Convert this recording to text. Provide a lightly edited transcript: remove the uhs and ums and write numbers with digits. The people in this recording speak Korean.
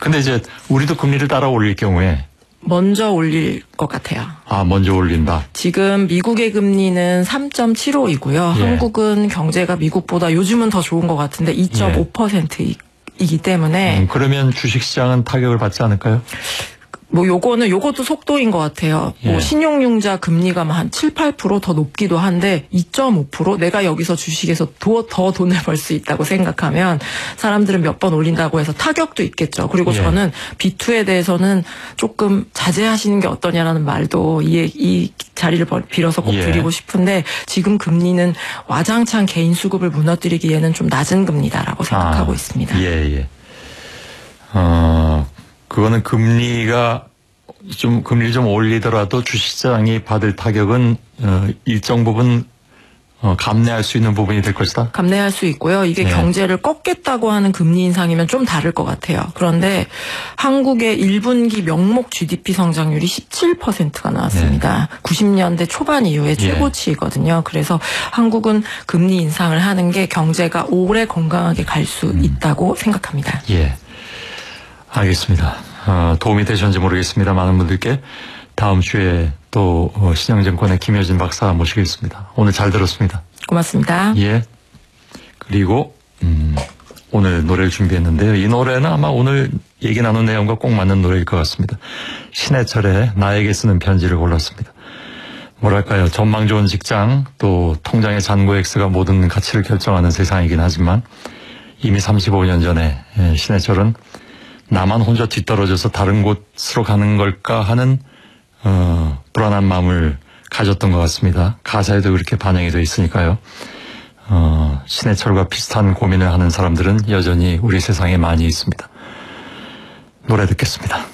근데 이제 우리도 금리를 따라 올릴 경우에 먼저 올릴 것 같아요. 아, 먼저 올린다. 지금 미국의 금리는 3.75이고요. 예. 한국은 경제가 미국보다 요즘은 더 좋은 것 같은데 2.5%이기 때문에 그러면 주식시장은 타격을 받지 않을까요? 뭐 요것도 속도인 것 같아요. 예. 뭐 신용융자 금리가 한 7, 8% 더 높기도 한데 2.5% 내가 여기서 주식에서 더 돈을 벌 수 있다고 생각하면 사람들은 몇 번 올린다고 해서 타격도 있겠죠. 그리고 예. 저는 B2에 대해서는 조금 자제하시는 게 어떠냐라는 말도 이 자리를 빌어서 꼭 예. 드리고 싶은데 지금 금리는 와장창 개인 수급을 무너뜨리기에는 좀 낮은 금리다라고 생각하고 있습니다. 예. 그거는 금리를 좀 올리더라도 주식시장이 받을 타격은 일정 부분 감내할 수 있는 부분이 될 것이다. 감내할 수 있고요. 이게 네. 경제를 꺾겠다고 하는 금리 인상이면 좀 다를 것 같아요. 그런데 한국의 1분기 명목 GDP 성장률이 17%가 나왔습니다. 90년대 초반 이후에 최고치이거든요. 그래서 한국은 금리 인상을 하는 게 경제가 오래 건강하게 갈 수 있다고 생각합니다. 예. 알겠습니다. 도움이 되셨는지 모르겠습니다. 많은 분들께 다음 주에 또 신영증권의 김효진 박사 모시겠습니다. 오늘 잘 들었습니다. 고맙습니다. 예. 그리고 오늘 노래를 준비했는데요. 이 노래는 아마 오늘 얘기 나눈 내용과 꼭 맞는 노래일 것 같습니다. 신해철의 나에게 쓰는 편지를 골랐습니다. 뭐랄까요. 전망 좋은 직장, 또 통장의 잔고 액수가 모든 가치를 결정하는 세상이긴 하지만 이미 35년 전에 신해철은 나만 혼자 뒤떨어져서 다른 곳으로 가는 걸까 하는 불안한 마음을 가졌던 것 같습니다. 가사에도 그렇게 반영이 되어 있으니까요. 신해철과 비슷한 고민을 하는 사람들은 여전히 우리 세상에 많이 있습니다. 노래 듣겠습니다.